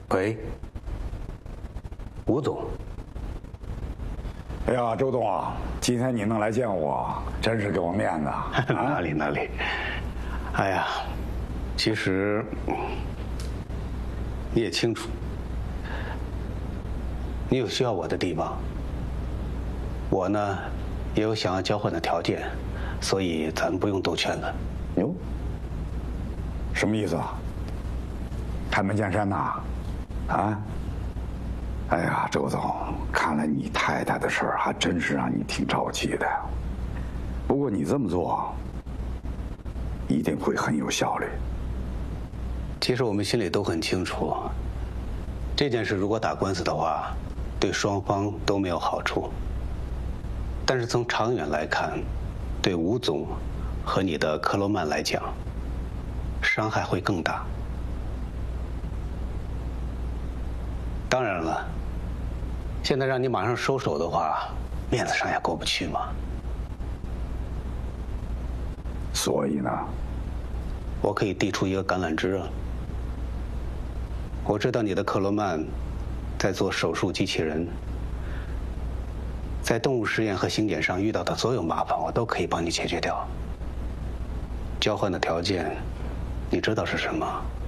喂，吴总。 哎呀，周总啊，今天你能来见我，真是给我面子啊！ 哪里？哎呀，其实你也清楚，你有需要我的地方，我呢也有想要交换的条件，所以咱们不用兜圈子。 哟，什么意思啊？开门见山呐？啊？哎呀，周总，看来你太太的事儿还真是让你挺着急的。不过你这么做，一定会很有效率。 其实我们心里都很清楚，这件事如果打官司的话，对双方都没有好处。但是从长远来看，对吴总和你的克罗曼来讲，伤害会更大。当然了，现在让你马上收手的话，面子上也过不去嘛。 所以呢， 我可以递出一个橄榄枝啊。我知道你的克罗曼在做手术机器人，在动物实验和刑检上遇到的所有麻烦，我都可以帮你解决掉。交换的条件，你知道是什么？